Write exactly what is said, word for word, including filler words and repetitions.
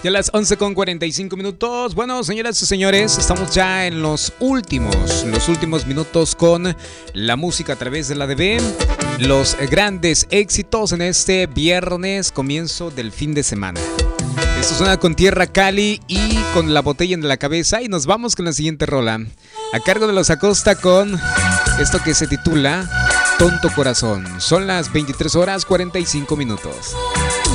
Ya las once con cuarenta y cinco minutos. Bueno, señoras y señores, estamos ya en los últimos, los últimos minutos con la música a través de la D B. Los grandes éxitos en este viernes, comienzo del fin de semana. Esto suena con Tierra Cali y con La Botella en la Cabeza. Y nos vamos con la siguiente rola, a cargo de Los Acosta, con esto que se titula Tonto Corazón. Son las veintitrés horas cuarenta y cinco minutos.